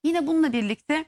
Yine bununla birlikte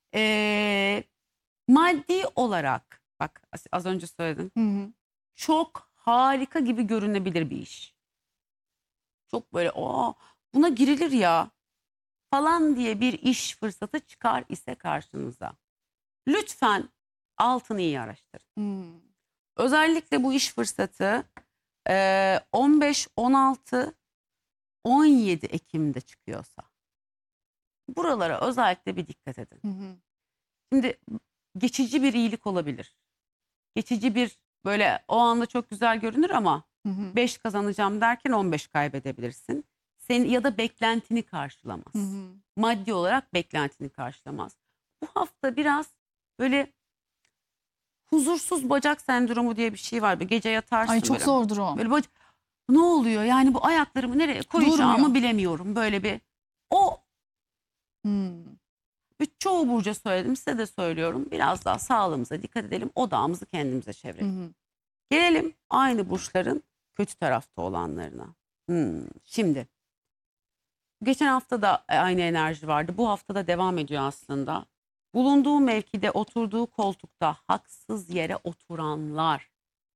maddi olarak bak az önce söyledim. Hı hı. Çok harika gibi görünebilir bir iş. Çok böyle buna girilir ya falan diye bir iş fırsatı çıkar ise karşınıza. Lütfen altını iyi araştırın. Hmm. Özellikle bu iş fırsatı 15, 16, 17 Ekim'de çıkıyorsa. Buralara özellikle bir dikkat edin. Hı hı. Şimdi geçici bir iyilik olabilir. Geçici bir böyle o anda çok güzel görünür ama Hı hı. 5 kazanacağım derken 15 kaybedebilirsin. Senin ya da beklentini karşılamaz. Hı hı. Maddi olarak beklentini karşılamaz. Bu hafta biraz böyle huzursuz bacak sendromu diye bir şey var. Bir gece yatarsın Ay çok böyle. zordur o. Böyle ne oluyor? Yani bu ayaklarımı nereye koyacağımı Durmuyor. bilemiyorum. Böyle bir o Hmm. çoğu burca söyledim, size de söylüyorum. Biraz daha sağlığımıza dikkat edelim. Odağımızı kendimize Hı çevirelim. hı. Gelelim aynı burçların kötü tarafta olanlarına. Şimdi geçen hafta da aynı enerji vardı. Bu hafta da devam ediyor aslında. Bulunduğu mevkide, oturduğu koltukta haksız yere oturanlar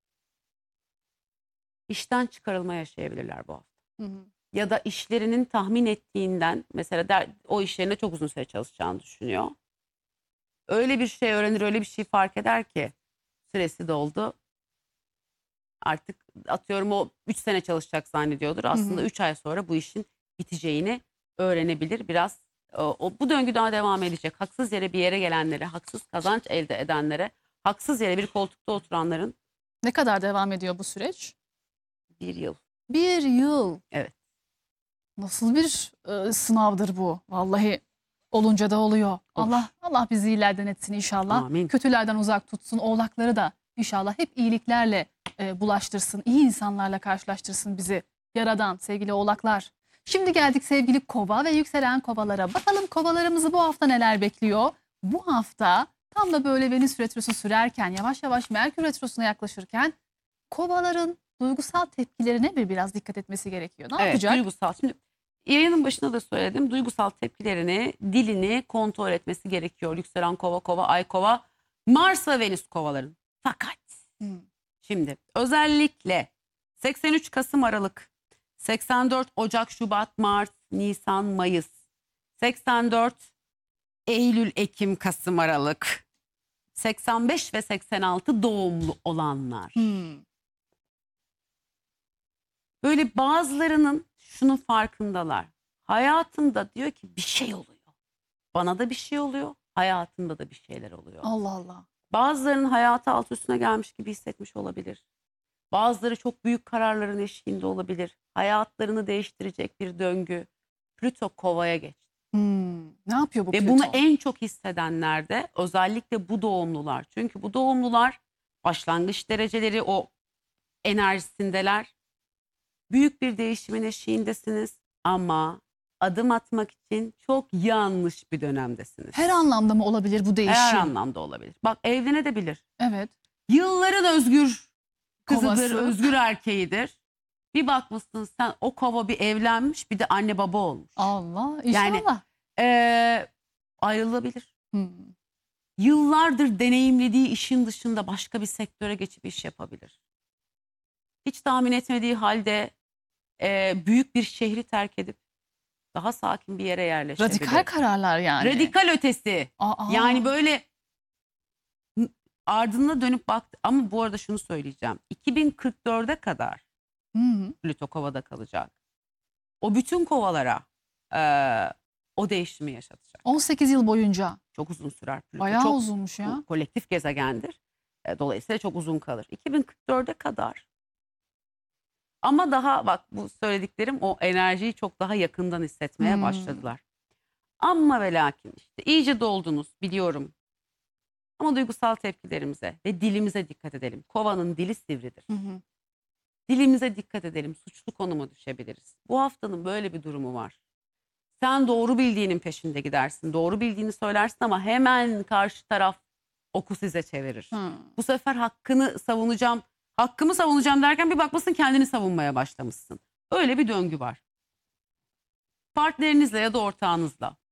işten çıkarılma yaşayabilirler bu hafta. Hı hı. Ya da işlerinin tahmin ettiğinden mesela o işlerine çok uzun süre çalışacağını düşünüyor. Öyle bir şey öğrenir, öyle bir şey fark eder ki süresi doldu. Artık atıyorum o 3 sene çalışacak zannediyordur. Hı Aslında hı. 3 ay sonra bu işin biteceğini öğrenebilir. Biraz bu döngü daha devam edecek. Haksız yere bir yere gelenlere, haksız kazanç elde edenlere, haksız yere bir koltukta oturanların Ne kadar devam ediyor bu süreç? 1 yıl. 1 yıl. Evet. Nasıl bir sınavdır bu? Vallahi olunca da oluyor. Olur. Allah bizi iyilerden etsin inşallah. Amin. Kötülerden uzak tutsun. Oğlakları da inşallah hep iyiliklerle bulaştırsın. İyi insanlarla karşılaştırsın bizi. Yaradan sevgili oğlaklar. Şimdi geldik sevgili kova ve yükselen kovalara. Bakalım kovalarımızı bu hafta neler bekliyor? Bu hafta tam da böyle Venüs retrosu sürerken, yavaş yavaş Merkür retrosuna yaklaşırken kovaların duygusal tepkilerine biraz dikkat etmesi gerekiyor. Ne Evet, yapacak? duygusal. Şimdi yayının başında da söyledim. Duygusal tepkilerini, dilini kontrol etmesi gerekiyor. Yükselen kova, kova, ay kova, Mars ve Venüs kovaların. Fakat Hmm. şimdi özellikle 83 Kasım Aralık, 84 Ocak, Şubat, Mart, Nisan, Mayıs, 84 Eylül, Ekim, Kasım, Aralık, 85 ve 86 doğumlu olanlar. Hmm. Böyle bazılarının şunun farkındalar. Hayatında diyor ki bir şey oluyor. Bana da bir şey oluyor. Hayatında da bir şeyler oluyor. Allah Allah. Bazılarının hayatı alt üstüne gelmiş gibi hissetmiş olabilir. Bazıları çok büyük kararların eşiğinde olabilir. Hayatlarını değiştirecek bir döngü. Plüto Kova'ya geçti. Ne yapıyor bu Ve bunu Plüto? en çok hissedenler de özellikle bu doğumlular. Çünkü bu doğumlular başlangıç dereceleri o enerjisindeler. Büyük bir değişimin eşiğindesiniz ama adım atmak için çok yanlış bir dönemdesiniz. Her anlamda mı olabilir bu Her değişim? anlamda olabilir. Bak evlenebilir. Evet. Yılların özgür kızıdır, Kovası. özgür erkeğidir. Bir bakmışsın sen o kova bir evlenmiş bir de anne baba olmuş. Allah Yani inşallah. ayrılabilir. Hmm. Yıllardır deneyimlediği işin dışında başka bir sektöre geçip iş yapabilir. Hiç tahmin etmediği halde büyük bir şehri terk edip daha sakin bir yere yerleşebilir. Radikal kararlar yani. Radikal ötesi. Aa. Yani böyle ardına dönüp baktı. Ama bu arada şunu söyleyeceğim. 2044'e kadar Hı. Plüto Kova'da kalacak. O bütün kovalara o değişimi yaşatacak. 18 yıl boyunca. Çok uzun sürer Plüto. Bayağı Çok uzunmuş ya. kolektif gezegendir. Dolayısıyla çok uzun kalır. 2044'e kadar. Ama daha bak bu söylediklerim o enerjiyi çok daha yakından hissetmeye başladılar. Ama ve lakin işte iyice doldunuz biliyorum. Ama duygusal tepkilerimize ve dilimize dikkat edelim. Kovanın dili sivridir. Hı hı. Dilimize dikkat edelim. Suçlu konuma düşebiliriz. Bu haftanın böyle bir durumu var. Sen doğru bildiğinin peşinde gidersin. Doğru bildiğini söylersin ama hemen karşı taraf oku size çevirir. Hı. Bu sefer hakkını savunacağım, hakkımı savunacağım derken bir bakmışsın kendini savunmaya başlamışsın. Öyle bir döngü var. Partnerinizle ya da ortağınızla